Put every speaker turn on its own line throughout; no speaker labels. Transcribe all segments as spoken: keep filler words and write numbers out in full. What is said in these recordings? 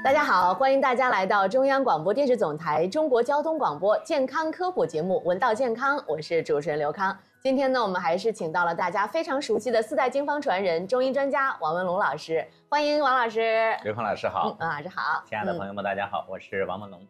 大家好，欢迎大家来到中央广播电视总台中国交通广播健康科普节目《闻道健康》，我是主持人刘康。今天呢，我们还是请到了大家非常熟悉的四代经方传人、中医专家王文龙老师，欢迎王老师。
刘康老师好，
嗯，王老师好。
亲爱的朋友们，大家好，我是王文龙。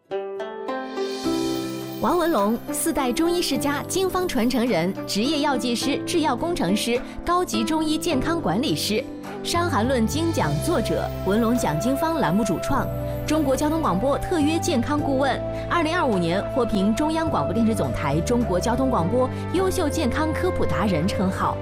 王文龙，四代中医世家、经方传承人，职业药剂师、制药工程师，高级中医健康管理师，《伤寒论》精讲作者，文龙讲经方栏目主创，中国交通广播特约健康顾问，二零二五年获评中央广播电视总台中国交通广播优秀健康科普达人称号。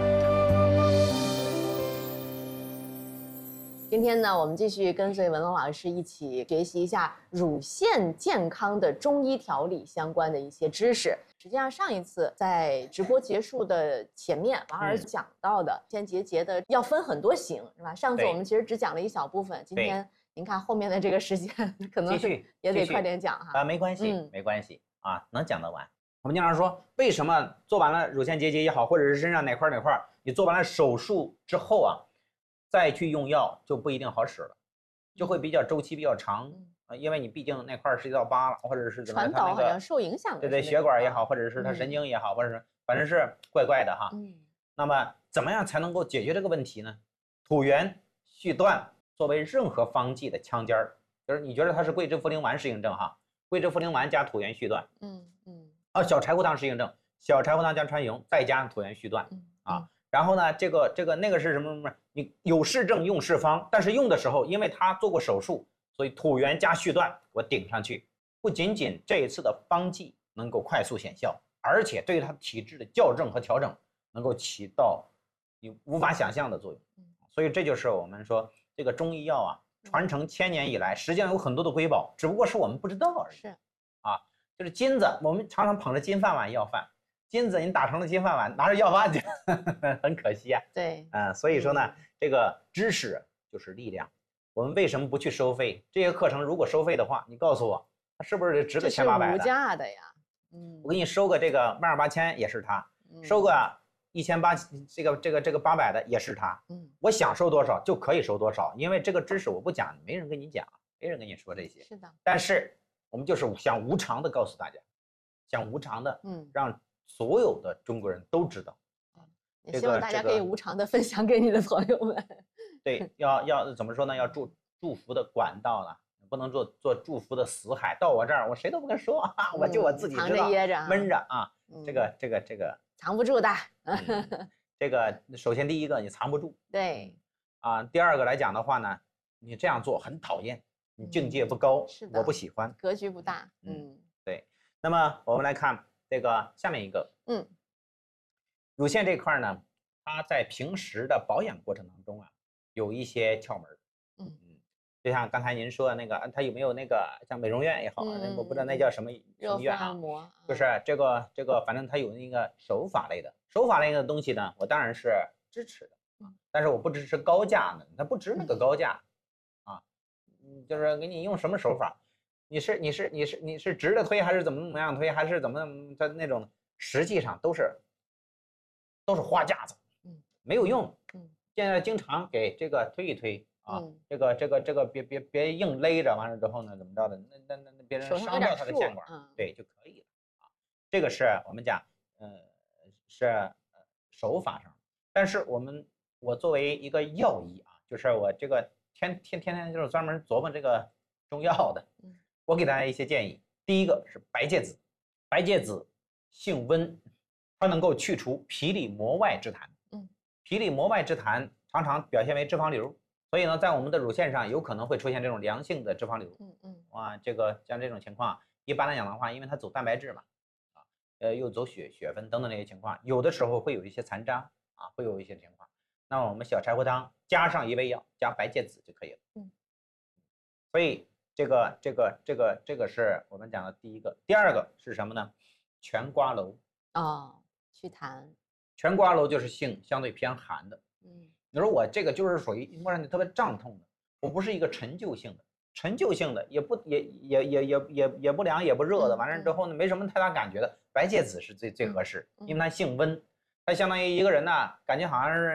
今天呢，我们继续跟随文龙老师一起学习一下乳腺健康的中医调理相关的一些知识。实际上，上一次在直播结束的前面，王老师讲到的乳腺结节的要分很多型，是吧？上次我们其实只讲了一小部分，今天您看后面的这个时间，可能也得快点讲哈。
啊，没关系，嗯、没关系啊，能讲得完。我们经常说，为什么做完了乳腺结节也好，或者是身上哪块哪块，你做完了手术之后啊？再去用药就不一定好使了，就会比较周期比较长啊，因为你毕竟那块是一道疤了，或者是怎么
传导好像受影响的，
对对，血管也好，或者是它神经也好，或者是反正是怪怪的哈。嗯，那么怎么样才能够解决这个问题呢？土元续断作为任何方剂的枪尖儿，就是你觉得它是桂枝茯苓丸适应症哈，桂枝茯苓丸加土元续断，嗯嗯，啊小柴胡汤适应症，小柴胡汤加川芎再加土元续断啊。然后呢，这个这个那个是什么什么？你有适症用适方，但是用的时候，因为他做过手术，所以土元加续断我顶上去，不仅仅这一次的方剂能够快速显效，而且对他体质的校正和调整能够起到你无法想象的作用。所以这就是我们说这个中医药啊，传承千年以来，实际上有很多的瑰宝，只不过是我们不知道而已。
是
啊，就是金子，我们常常捧着金饭碗要饭。金子你打成了金饭碗，拿着要饭去，很可惜啊。
对，
嗯、呃，所以说呢，嗯、这个知识就是力量。我们为什么不去收费？这些课程如果收费的话，你告诉我，它是不是值个千八百的？
这是无价的呀。
嗯，我给你收个这个万二八千也是他，嗯、收个一千八这个这个这个八百的也是他。嗯，我想收多少就可以收多少，因为这个知识我不讲，没人跟你讲，没人跟你说这些。
是的。
但是我们就是想无偿的告诉大家，想无偿的，嗯，让。所有的中国人都知道，
也希望大家可以无偿的分享给你的朋友们。
对，要要怎么说呢？要祝祝福的管道呢，不能做做祝福的死海。到我这儿，我谁都不跟说啊，我就我自己知道，
藏着掖着，
闷着啊。这个这个这个
藏不住的。
嗯、这个首先第一个你藏不住，
对
啊。第二个来讲的话呢，你这样做很讨厌，你境界不高，
是的，
我不喜欢，
格局不大。
嗯，对。那么我们来看。这个下面一个，嗯，乳腺这块呢，它在平时的保养过程当中啊，有一些窍门，嗯嗯，就像刚才您说的那个，它有没有那个像美容院也好，嗯、我不知道那叫什么什么院啊，就是这个这个，反正它有那个手法类的，手法类的东西呢，我当然是支持的，嗯，但是我不支持高价的，它不值那个高价，嗯、啊，嗯，就是给你用什么手法。你是你是你是你是直着推还是怎么怎么样推还是怎么它那种，实际上都是都是花架子，嗯，没有用，嗯，现在经常给这个推一推啊，嗯、这个这个这个别别别硬勒着，完了之后呢怎么着的，那那那那别人伤到他的线管，嗯、对就可以了啊。这个是我们讲，呃，是呃手法上，但是我们我作为一个药医啊，就是我这个天天天天就是专门琢磨这个中药的，嗯。我给大家一些建议，第一个是白芥子，白芥子性温，它能够去除皮里膜外之痰，嗯，皮里膜外之痰常常表现为脂肪瘤，所以呢，在我们的乳腺上有可能会出现这种良性的脂肪瘤，嗯嗯，哇，这个像这种情况，一般来讲的话，因为它走蛋白质嘛，啊，呃，又走血血分等等这些情况，有的时候会有一些残渣啊，会有一些情况，那我们小柴胡汤加上一味药，加白芥子就可以了，嗯，所以。这个这个这个这个是我们讲的第一个，第二个是什么呢？全瓜蒌
哦，祛痰。
全瓜蒌就是性相对偏寒的，嗯，你说我这个就是属于摸上去特别胀痛的，我不是一个陈旧性的，陈旧性的也不也也也也也也不凉也不热的，完了之后呢没什么太大感觉的，白芥子是最最合适，因为它性温，它相当于一个人呢，感觉好像是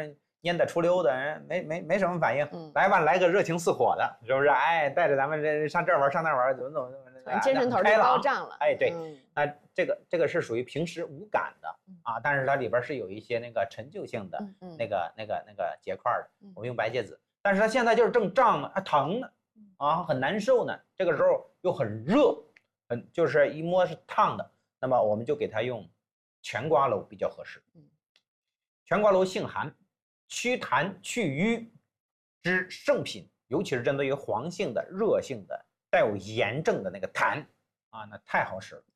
蔫的出溜的，没没没什么反应。嗯、来吧，来个热情似火的，是不是？哎，带着咱们这上这儿玩，上那儿玩，怎么怎么怎么，
精神头就高涨了。
哎，对，那、嗯、这个这个是属于平时无感的啊，但是它里边是有一些那个陈旧性的、嗯、那个那个那个结块的，我们用白芥子，但是它现在就是正胀呢，还疼呢，啊，很难受呢，这个时候又很热，很就是一摸是烫的，那么我们就给它用全瓜蒌比较合适。全瓜蒌性寒，祛痰去瘀之圣品，尤其是针对于黄性的、热性的、带有炎症的那个痰啊，那太好使了。